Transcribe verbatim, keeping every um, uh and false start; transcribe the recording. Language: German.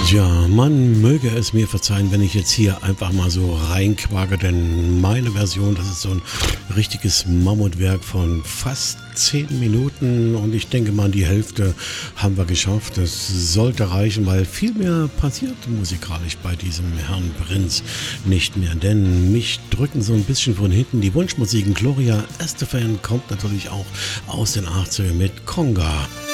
Ja, man möge es mir verzeihen, wenn ich jetzt hier einfach mal so reinquake, denn meine Version, das ist so ein richtiges Mammutwerk von fast zehn Minuten und ich denke mal, die Hälfte haben wir geschafft. Das sollte reichen, weil viel mehr passiert musikalisch bei diesem Herrn Prinz nicht mehr, denn mich drücken so ein bisschen von hinten die Wunschmusiken. Gloria Estefan kommt natürlich auch aus den achtzigern mit Conga.